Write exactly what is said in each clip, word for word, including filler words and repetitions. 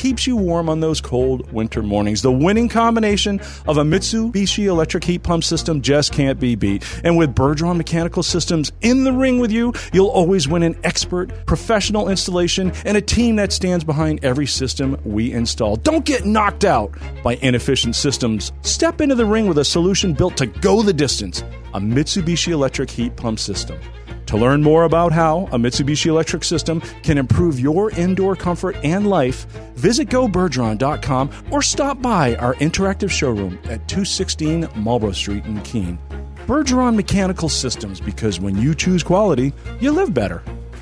keeps you warm on those cold winter mornings. The winning combination of a Mitsubishi electric heat pump system just can't be beat. And with Bergeron Mechanical Systems in the ring with you, you'll always win an expert, professional installation and a team that stands behind every system we install. Don't get knocked out by inefficient systems. Step into the ring with a solution built to go the distance. A Mitsubishi electric heat pump system. To learn more about how a Mitsubishi electric system can improve your indoor comfort and life, visit go bergeron dot com or stop by our interactive showroom at two sixteen Marlborough Street in Keene. Bergeron Mechanical Systems, because when you choose quality, you live better.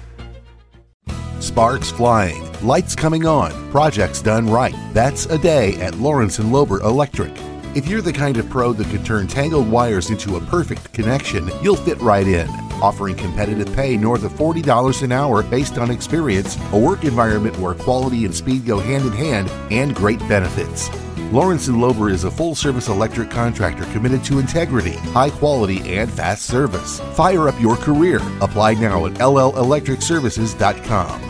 Sparks flying, lights coming on, projects done right. That's a day at Lawrence and Lober Electric. If you're the kind of pro that could turn tangled wires into a perfect connection, you'll fit right in. Offering competitive pay north of forty dollars an hour based on experience, a work environment where quality and speed go hand in hand, and great benefits. Lawrence and Lober is a full-service electric contractor committed to integrity, high quality, and fast service. Fire up your career. Apply now at L L electric services dot com.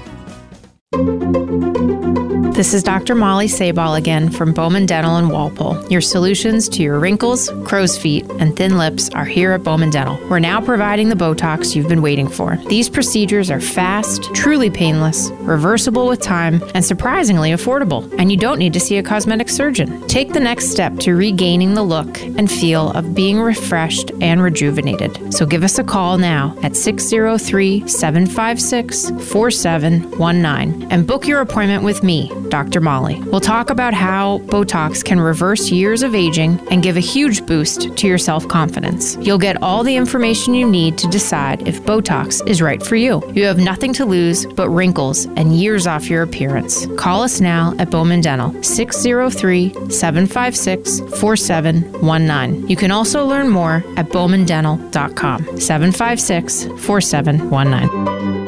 This is Doctor Molly Sabal again from Bowman Dental in Walpole. Your solutions to your wrinkles, crow's feet, and thin lips are here at Bowman Dental. We're now providing the Botox you've been waiting for. These procedures are fast, truly painless, reversible with time, and surprisingly affordable. And you don't need to see a cosmetic surgeon. Take the next step to regaining the look and feel of being refreshed and rejuvenated. So give us a call now at six oh three, seven five six, four seven one nine and book your appointment with me, Doctor Molly. We'll talk about how Botox can reverse years of aging and give a huge boost to your self-confidence. You'll get all the information you need to decide if Botox is right for you. You have nothing to lose but wrinkles and years off your appearance. Call us now at Bowman Dental, six oh three, seven five six, four seven one nine. You can also learn more at bowman dental dot com, seven five six, four seven one nine.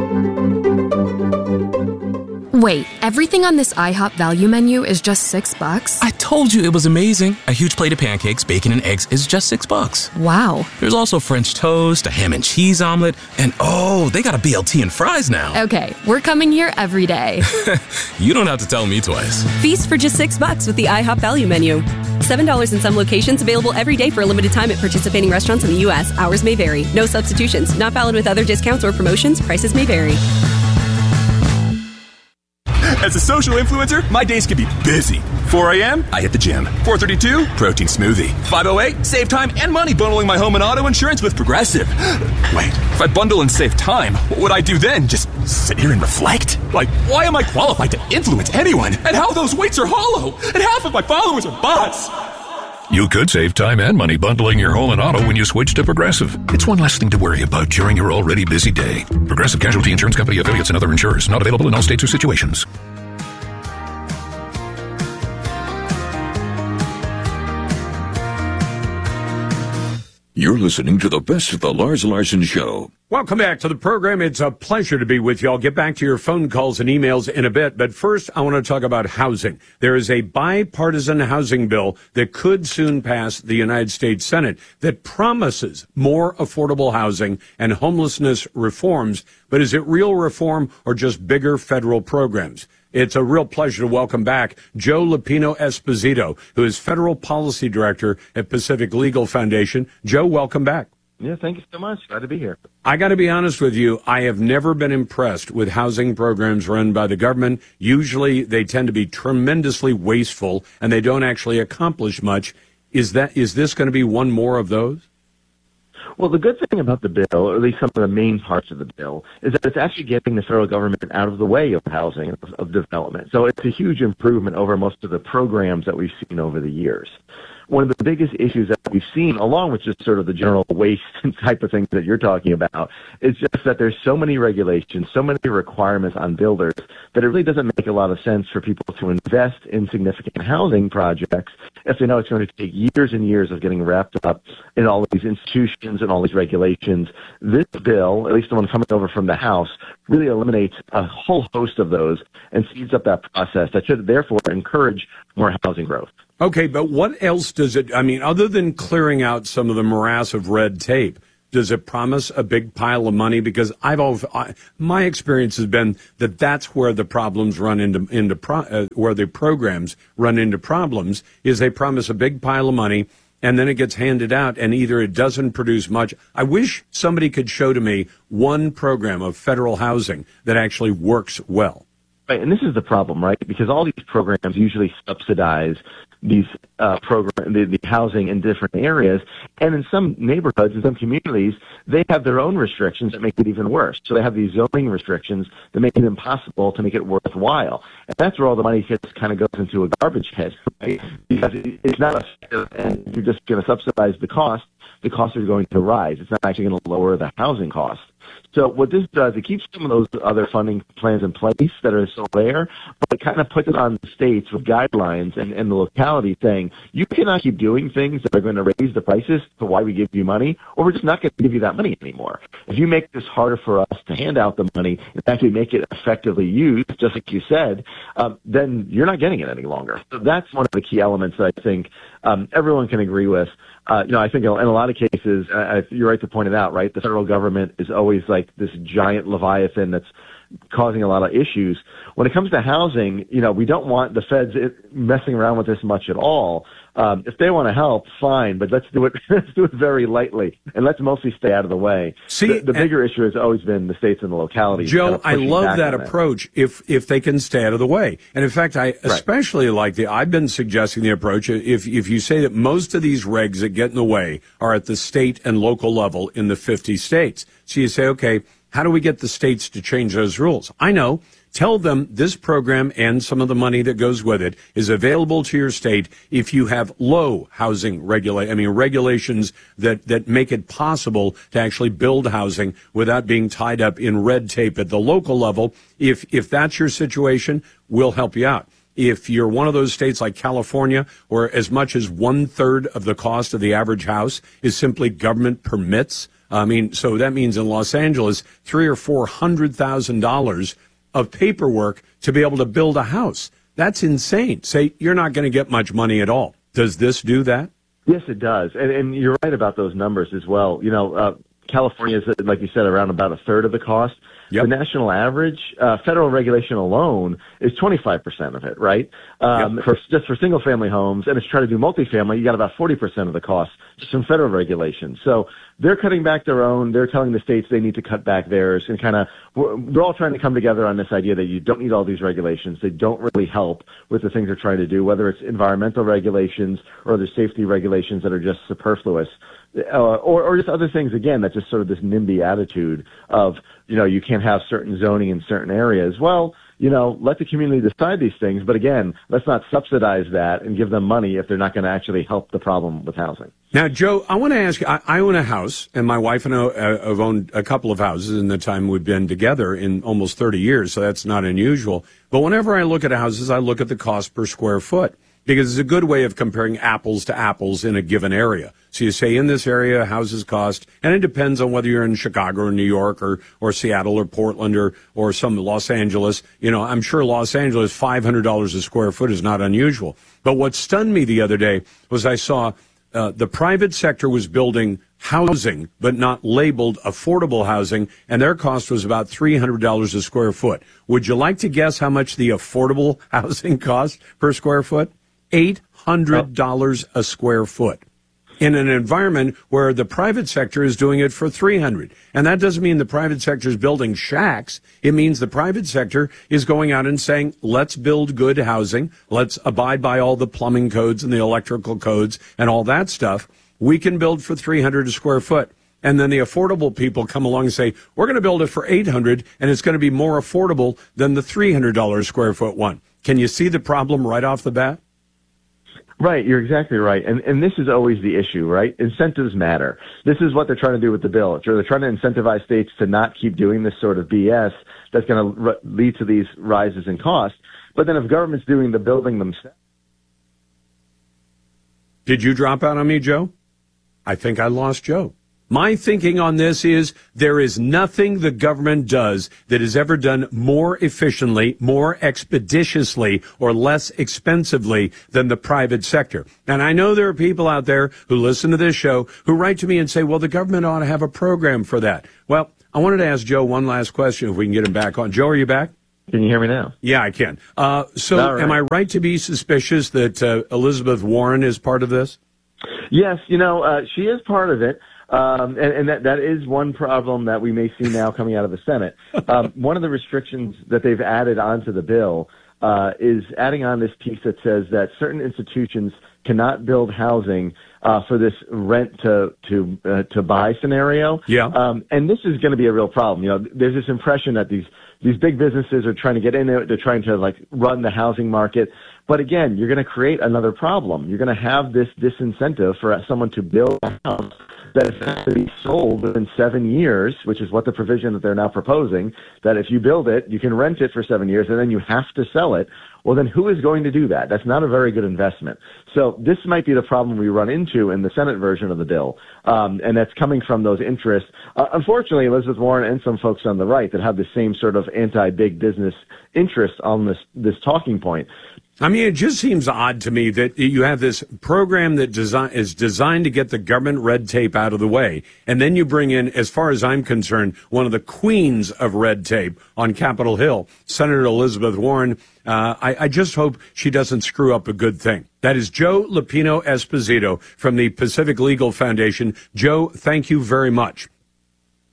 Wait, everything on this IHOP value menu is just six bucks? I told you it was amazing. A huge plate of pancakes, bacon, and eggs is just six bucks. Wow. There's also French toast, a ham and cheese omelet, and oh, they got a B L T and fries now. Okay, we're coming here every day. You don't have to tell me twice. Feast for just six bucks with the IHOP value menu. seven dollars in some locations, available every day for a limited time at participating restaurants in the U S. Hours may vary. No substitutions. Not valid with other discounts or promotions. Prices may vary. As a social influencer, my days can be busy. four a.m., I hit the gym. four thirty-two, protein smoothie. five oh eight, save time and money bundling my home and auto insurance with Progressive. Wait, if I bundle and save time, what would I do then? Just sit here and reflect? Like, why am I qualified to influence anyone? And how those weights are hollow? And half of my followers are bots? You could save time and money bundling your home and auto when you switch to Progressive. It's one less thing to worry about during your already busy day. Progressive Casualty Insurance Company, affiliates, and other insurers. Not available in all states or situations. You're listening to the best of the Lars Larson Show. Welcome back to the program. It's a pleasure to be with you. I'll get back to your phone calls and emails in a bit. But first, I want to talk about housing. There is a bipartisan housing bill that could soon pass the United States Senate that promises more affordable housing and homelessness reforms. But is it real reform or just bigger federal programs? It's a real pleasure to welcome back Joe Lupino Esposito, who is Federal Policy Director at Pacific Legal Foundation. Joe, welcome back. Yeah, thank you so much. Glad to be here. I got to be honest with you. I have never been impressed with housing programs run by the government. Usually they tend to be tremendously wasteful and they don't actually accomplish much. Is that, is this going to be one more of those? Well, the good thing about the bill, or at least some of the main parts of the bill, is that it's actually getting the federal government out of the way of housing, of, of development. So it's a huge improvement over most of the programs that we've seen over the years. One of the biggest issues that we've seen, along with just sort of the general waste type of things that you're talking about, is just that there's so many regulations, so many requirements on builders that it really doesn't make a lot of sense for people to invest in significant housing projects if they know it's going to take years and years of getting wrapped up in all of these institutions and all these regulations. This bill, at least the one coming over from the House, really eliminates a whole host of those and speeds up that process that should therefore encourage more housing growth. Okay, but what else does it, I mean, other than clearing out some of the morass of red tape, Does it promise a big pile of money? Because I've always, I, my experience has been that that's where the problems run into into pro, uh, where the programs run into problems is they promise a big pile of money and then it gets handed out and either it doesn't produce much. I wish somebody could show to me one program of federal housing that actually works well. Right, and this is the problem, right? Because all these programs usually subsidize these uh, program, the, the housing in different areas, and in some neighborhoods, in some communities, they have their own restrictions that make it even worse. So they have these zoning restrictions that make it impossible to make it worthwhile, and that's where all the money just kind of goes into a garbage pit, right? Because it, it's not effective, and if you're just going to subsidize the cost, the costs are going to rise. It's not actually going to lower the housing cost. So what this does, it keeps some of those other funding plans in place that are still there, but it kind of puts it on the states with guidelines and, and the locality saying, you cannot keep doing things that are going to raise the prices to why we give you money, or we're just not going to give you that money anymore. If you make this harder for us to hand out the money and actually make it effectively used, just like you said, um, then you're not getting it any longer. So that's one of the key elements that I think um, everyone can agree with. Uh, you know, I think in a lot of cases, uh, you're right to point it out, right? The federal government is always like this giant leviathan that's causing a lot of issues. When it comes to housing, you know, we don't want the feds messing around with this much at all. Um, if they want to help, fine, but let's do it. Let's do it very lightly, and let's mostly stay out of the way. See, the, the bigger issue has always been the states and the localities. Joe, kind of I love that approach. That. If if they can stay out of the way, and in fact, I especially right. like the. I've been suggesting the approach. If if you say that most of these regs that get in the way are at the state and local level in the fifty states, so you say, okay, how do we get the states to change those rules? I know. Tell them this program and some of the money that goes with it is available to your state if you have low housing regula- I mean, regulations that, that make it possible to actually build housing without being tied up in red tape at the local level. If, if that's your situation, we'll help you out. If you're one of those states like California, where as much as one third of the cost of the average house is simply government permits, I mean, so that means in Los Angeles, three or four hundred thousand dollars of paperwork to be able to build a house. That's insane. Say you're not going to get much money at all. Does this do that? Yes, it does. And, and you're right about those numbers as well. You know, uh, California is, like you said, around about a third of the cost. Yep. The national average, uh, federal regulation alone is twenty-five percent of it, right? Um, yep. for, just for single family homes. And if you try to do multifamily, you got about forty percent of the cost just from federal regulations. So they're cutting back their own. They're telling the states they need to cut back theirs, and kind of, they're all trying to come together on this idea that you don't need all these regulations. They don't really help with the things they're trying to do, whether it's environmental regulations or other safety regulations that are just superfluous. Uh, or, or just other things, again, that's just sort of this NIMBY attitude of, you know, you can't have certain zoning in certain areas. Well, you know, let the community decide these things. But again, let's not subsidize that and give them money if they're not going to actually help the problem with housing. Now, Joe, I want to ask you, I, I own a house, and my wife and I uh, have owned a couple of houses in the time we've been together in almost thirty years, so that's not unusual. But whenever I look at houses, I look at the cost per square foot, because it's a good way of comparing apples to apples in a given area. So you say in this area, houses cost, and it depends on whether you're in Chicago or New York or, or Seattle or Portland or, or some Los Angeles. You know, I'm sure Los Angeles, five hundred dollars a square foot is not unusual. But what stunned me the other day was I saw uh, the private sector was building housing, but not labeled affordable housing, and their cost was about three hundred dollars a square foot. Would you like to guess how much the affordable housing costs per square foot? eight hundred dollars a square foot in an environment where the private sector is doing it for three hundred dollars. And that doesn't mean the private sector is building shacks. It means the private sector is going out and saying, let's build good housing. Let's abide by all the plumbing codes and the electrical codes and all that stuff. We can build for three hundred dollars a square foot. And then the affordable people come along and say, we're going to build it for eight hundred dollars, and it's going to be more affordable than the three hundred dollars a square foot one. Can you see the problem right off the bat? Right, you're exactly right. And and this is always the issue, right? Incentives matter. This is what they're trying to do with the bill. They're trying to incentivize states to not keep doing this sort of B S that's going to r- lead to these rises in cost. But then if government's doing the building themselves. Did you drop out on me, Joe? I think I lost Joe. My thinking on this is there is nothing the government does that is ever done more efficiently, more expeditiously, or less expensively than the private sector. And I know there are people out there who listen to this show who write to me and say, well, the government ought to have a program for that. Well, I wanted to ask Joe one last question if we can get him back on. Joe, are you back? Can you hear me now? Yeah, I can. Uh, so right. Am I right to be suspicious that uh, Elizabeth Warren is part of this? Yes, you know, uh, she is part of it. Um, and, and that, that is one problem that we may see now coming out of the Senate. Um, one of the restrictions that they've added onto the bill uh, is adding on this piece that says that certain institutions cannot build housing uh, for this rent to to uh, to buy scenario. Yeah. Um, and this is going to be a real problem. You know, there's this impression that these these big businesses are trying to get in there. They're trying to like run the housing market. But again, you're going to create another problem. You're going to have this disincentive for someone to build a house that has to be sold within seven years, which is what the provision that they're now proposing, that if you build it, you can rent it for seven years, and then you have to sell it. Well, then who is going to do that? That's not a very good investment. So this might be the problem we run into in the Senate version of the bill, um, and that's coming from those interests. Uh, unfortunately, Elizabeth Warren and some folks on the right that have the same sort of anti-big business interest on this this talking point. I mean, it just seems odd to me that you have this program that design, is designed to get the government red tape out of the way. And then you bring in, as far as I'm concerned, one of the queens of red tape on Capitol Hill, Senator Elizabeth Warren. Uh, I, I just hope she doesn't screw up a good thing. That is Joe Lupino Esposito from the Pacific Legal Foundation. Joe, thank you very much.